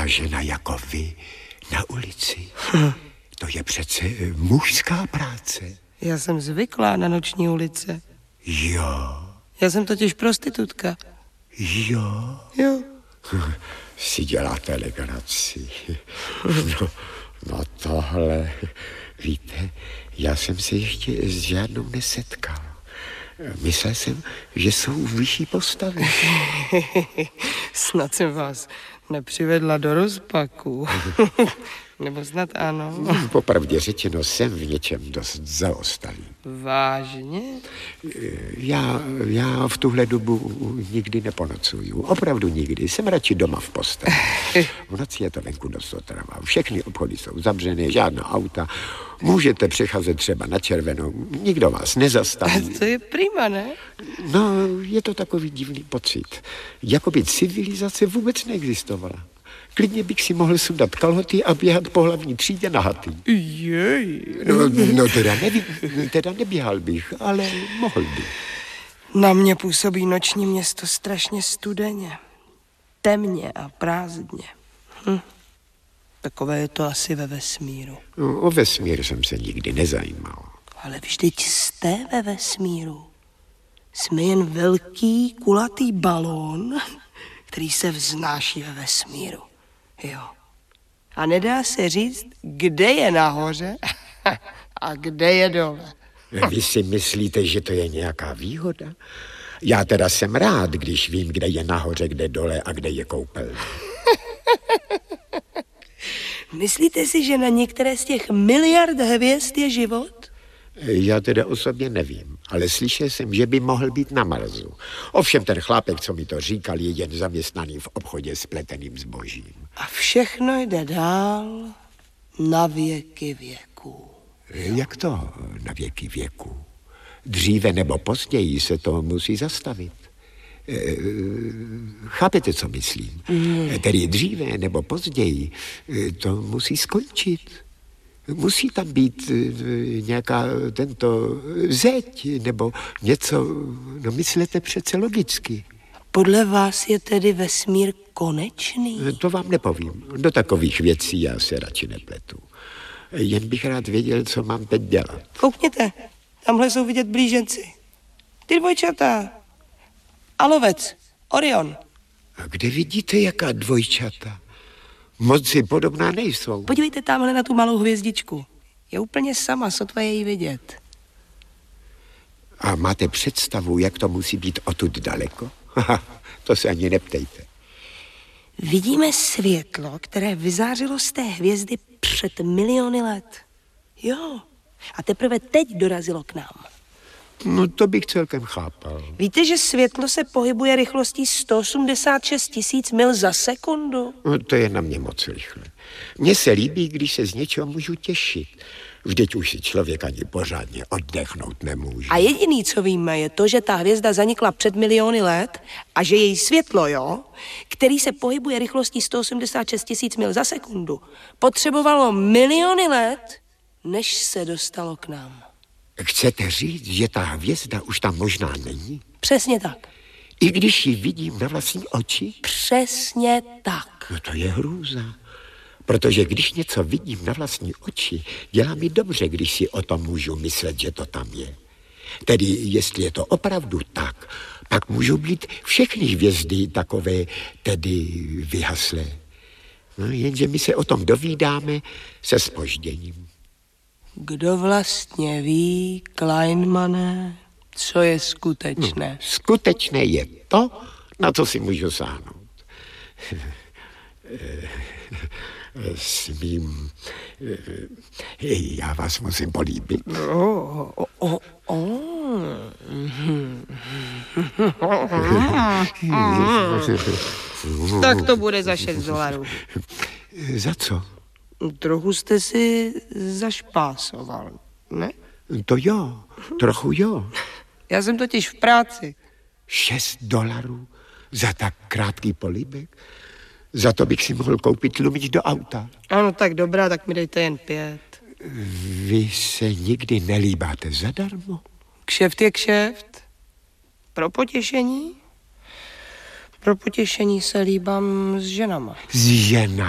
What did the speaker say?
žena jako vy na ulici. To je přece mužská práce. Já jsem zvyklá na noční ulice. Jo. Já jsem totiž prostitutka. Jo. Jo. Si děláte legraci. No tohle, víte, já jsem se ještě s žádnou nesetkal. Myslel jsem, že jsou vyšší postavy. Snad jsem vás nepřivedla do rozpaku. Nebo snad ano. Popravdě řečeno, jsem v něčem dost zaostalý. Vážně? Já v tuhle dobu nikdy neponocuju. Opravdu nikdy. Jsem radši doma v posteli. V noci je to venku dost otrava. Všechny obchody jsou zavřené, žádná auta. Můžete přecházet třeba na červenou. Nikdo vás nezastaví. To je prima, ne? No, je to takový divný pocit. Jakoby civilizace vůbec neexistovala. Klidně bych si mohl sundat kalhoty a běhat po hlavní třídě nahatý. Jej. No teda neběhal bych, ale mohl bych. Na mě působí noční město strašně studeně. Temně a prázdně. Takové je to asi ve vesmíru. No, o vesmír jsem se nikdy nezajímal. Ale vždyť jste ve vesmíru. Jsme jen velký, kulatý balón, který se vznáší ve vesmíru. Jo. A nedá se říct, kde je nahoře a kde je dole. Vy si myslíte, že to je nějaká výhoda? Já teda jsem rád, když vím, kde je nahoře, kde dole a kde je koupelna. Myslíte si, že na některé z těch miliard hvězd je život? Já teda osobně nevím, ale slyšel jsem, že by mohl být na Marsu. Ovšem ten chlápek, co mi to říkal, je jen zaměstnaný v obchodě s pleteným zbožím. A všechno jde dál na věky věků. Jak to na věky věků? Dříve nebo později se to musí zastavit. Chápete, co myslím? Tedy dříve nebo později to musí skončit. Musí tam být nějaká tento zeď nebo něco, no myslete přece logicky. Podle vás je tedy vesmír konečný? To vám nepovím. Do takových věcí já se radši nepletu. Jen bych rád věděl, co mám teď dělat. Koukněte, tamhle jsou vidět blíženci. Ty dvojčata. Alovec, Orion. A kde vidíte, jaká dvojčata? Moc si podobná nejsou. Podívejte tamhle na tu malou hvězdičku. Je úplně sama, sotva je jí vidět. A máte představu, jak to musí být odtud daleko? To se ani neptejte. Vidíme světlo, které vyzářilo z té hvězdy před miliony let. Jo. A teprve teď dorazilo k nám. No to bych celkem chápal. Víte, že světlo se pohybuje rychlostí 186 000 mil za sekundu? No, to je na mě moc rychle. Mně se líbí, když se z něčeho můžu těšit. Vždyť už si člověk ani pořádně oddechnout nemůže. A jediný, co víme, je to, že ta hvězda zanikla před miliony let a že její světlo, který se pohybuje rychlostí 186 000 mil za sekundu, potřebovalo miliony let, než se dostalo k nám. Chcete říct, že ta hvězda už tam možná není? Přesně tak. I když ji vidím na vlastní oči? Přesně tak. No to je hrůza. Protože když něco vidím na vlastní oči, dělá mi dobře, když si o tom můžu myslet, že to tam je. Tedy, jestli je to opravdu tak, pak můžou být všechny hvězdy takové, tedy vyhaslé. No, jenže my se o tom dovídáme se zpožděním. Kdo vlastně ví, Kleinmane, co je skutečné? No, skutečné je to, na co si můžu sáhnout. Smím... Já vás musím políbit. Tak to bude za $6. Za co? Trochu jste si zašpásoval, ne? To jo, trochu jo. Já jsem totiž v práci. $6 za tak krátký políbek? Za to bych si mohl koupit tlumič do auta. Ano, tak dobrá, tak mi dejte jen 5. Vy se nikdy nelíbáte zadarmo? Kšeft je kšeft. Pro potěšení? Pro potěšení se líbám s ženama. S ženama?